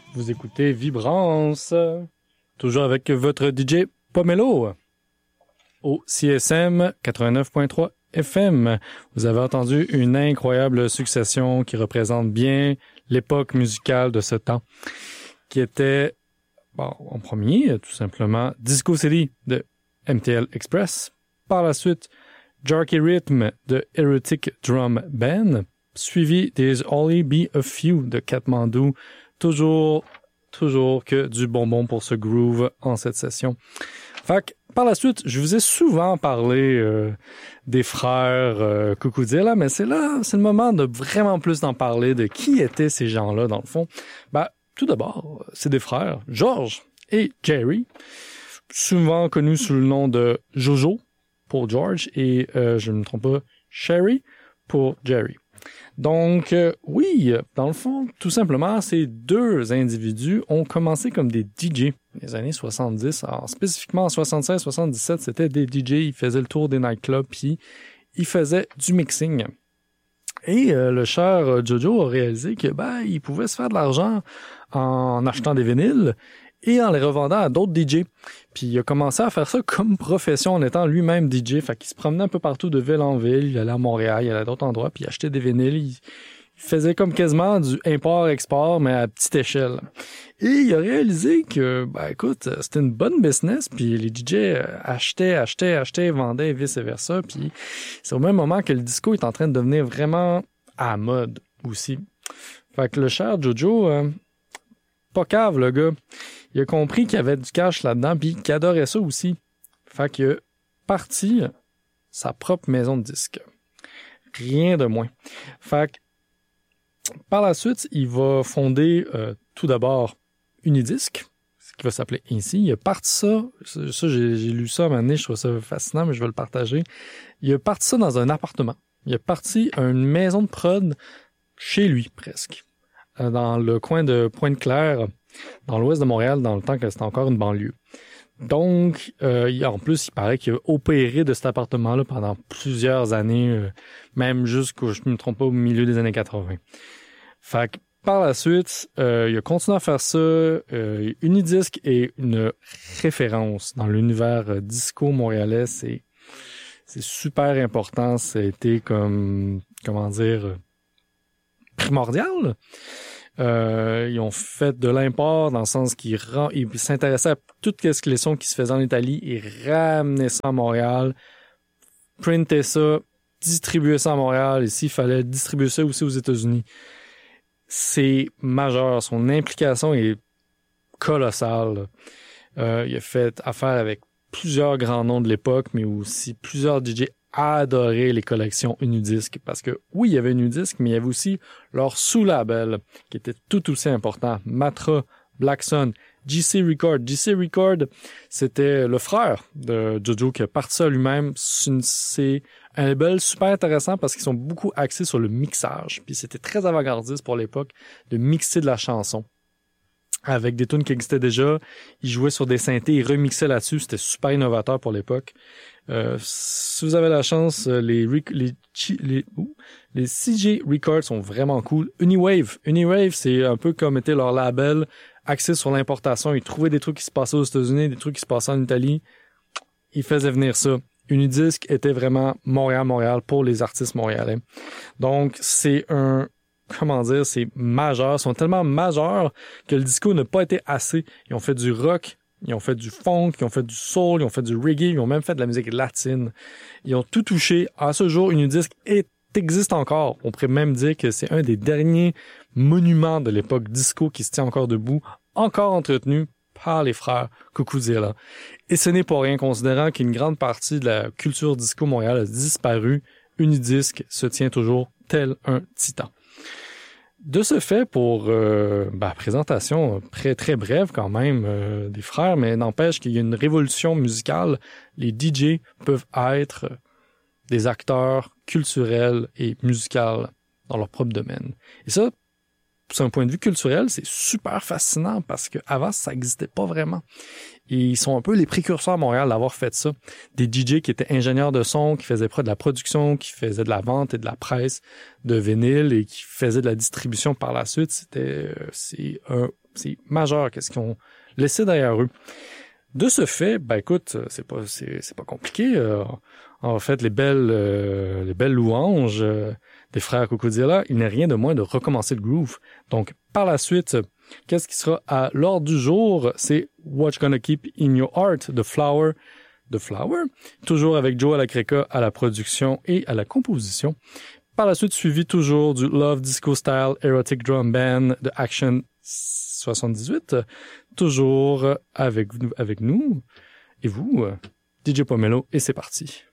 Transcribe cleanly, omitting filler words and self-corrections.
Vous écoutez Vibrance, toujours avec votre DJ Pomelo au CSM 89.3 FM. Vous avez entendu une incroyable succession qui représente bien l'époque musicale de ce temps, qui était, en premier, tout simplement, Disco City de MTL Express. Par la suite, Jarky Rhythm de Erotic Drum Band, suivi des Only Be a Few de Katmandou. Toujours que du bonbon pour ce groove en cette session. Fait que, par la suite, je vous ai souvent parlé des frères Koukoudzilla, mais c'est le moment de vraiment plus d'en parler, de qui étaient ces gens-là, dans le fond. Tout d'abord, c'est des frères, George et Jerry, souvent connus sous le nom de Jojo pour George et, je ne me trompe pas, Sherry pour Jerry. Donc, oui, dans le fond, tout simplement, ces deux individus ont commencé comme des DJ les années 70. Alors, spécifiquement en 76-77, c'était des DJ, ils faisaient le tour des nightclubs, puis ils faisaient du mixing. Et le cher Jojo a réalisé que il pouvait se faire de l'argent en achetant des vinyles et en les revendant à d'autres DJ. Puis il a commencé à faire ça comme profession en étant lui-même DJ. Fait qu'il se promenait un peu partout de ville en ville. Il allait à Montréal, il allait à d'autres endroits, puis il achetait des vinyles. Il faisait comme quasiment du import-export, mais à petite échelle. Et il a réalisé que, écoute, c'était une bonne business, puis les DJ achetaient, vendaient, et vice-versa. Puis c'est au même moment que le disco est en train de devenir vraiment à la mode aussi. Fait que le cher Jojo, pas cave, le gars. Il a compris qu'il y avait du cash là-dedans, puis qu'il adorait ça aussi. Fait qu'il a parti sa propre maison de disques. Rien de moins. Fait que, par la suite, il va fonder tout d'abord Unidisc, ce qui va s'appeler ainsi. Il a parti ça j'ai lu ça à un moment donné, je trouve ça fascinant, mais je vais le partager. Il a parti ça dans un appartement. Il a parti une maison de prod chez lui, presque. Dans le coin de Pointe-Claire, dans l'ouest de Montréal, dans le temps que c'était encore une banlieue. Donc, en plus, il paraît qu'il a opéré de cet appartement-là pendant plusieurs années, même jusqu'au, je ne me trompe pas, au milieu des années 80. Fait que, par la suite, il a continué à faire ça. Unidisc est une référence dans l'univers disco montréalais. C'est super important. Ça a été comme, primordial. Ils ont fait de l'import dans le sens qu'ils s'intéressaient à tout ce les sons qui se faisaient en Italie et ramenaient ça à Montréal, printer ça, distribuer ça à Montréal, et s'il fallait distribuer ça aussi aux États-Unis. C'est majeur. Son implication est colossale. Il a fait affaire avec plusieurs grands noms de l'époque, mais aussi plusieurs DJ adoraient les collections Unidisc parce que oui, il y avait Unidisc, mais il y avait aussi leur sous-label qui était tout aussi important. Matra, Black Sun, JC Record. JC Record, c'était le frère de Jojo qui a parti ça lui-même. C'est un label super intéressant parce qu'ils sont beaucoup axés sur le mixage. Puis c'était très avant-gardiste pour l'époque de mixer de la chanson. Avec des tunes qui existaient déjà, ils jouaient sur des synthés, ils remixaient là-dessus. C'était super innovateur pour l'époque. Si vous avez la chance, les CJ Records sont vraiment cool. Uniwave, c'est un peu comme était leur label axé sur l'importation. Ils trouvaient des trucs qui se passaient aux États-Unis, des trucs qui se passaient en Italie. Ils faisaient venir ça. Unidisc était vraiment Montréal pour les artistes montréalais. Donc, c'est c'est majeur. Ils sont tellement majeurs que le disco n'a pas été assez. Ils ont fait du rock, ils ont fait du funk, ils ont fait du soul, ils ont fait du reggae, ils ont même fait de la musique latine. Ils ont tout touché. À ce jour, Unidisc existe encore. On pourrait même dire que c'est un des derniers monuments de l'époque disco qui se tient encore debout, encore entretenu par les frères Koukoudzilla. Et ce n'est pas rien, considérant qu'une grande partie de la culture disco Montréal a disparu. Unidisc se tient toujours tel un titan. De ce fait, pour présentation très brève quand même des frères, mais n'empêche qu'il y a une révolution musicale. Les DJ peuvent être des acteurs culturels et musicaux dans leur propre domaine. Et ça, c'est un point de vue culturel, c'est super fascinant parce que avant ça n'existait pas vraiment. Et ils sont un peu les précurseurs à Montréal d'avoir fait ça. Des DJ qui étaient ingénieurs de son, qui faisaient de la production, qui faisaient de la vente et de la presse de vinyle et qui faisaient de la distribution par la suite. C'est un c'est majeur, qu'est-ce qu'ils ont laissé derrière eux. De ce fait, ben écoute, c'est pas compliqué. En fait, les belles louanges des frères Cocodilla, il n'est rien de moins de recommencer le groove. Donc, par la suite, qu'est-ce qui sera à l'ordre du jour? C'est What You Gonna Keep in Your Heart de Flower, toujours avec Joe Alacreca à la production et à la composition. Par la suite, suivi toujours du Love Disco Style Erotic Drum Band de Action 78, toujours avec nous et vous, DJ Pomelo, et c'est parti.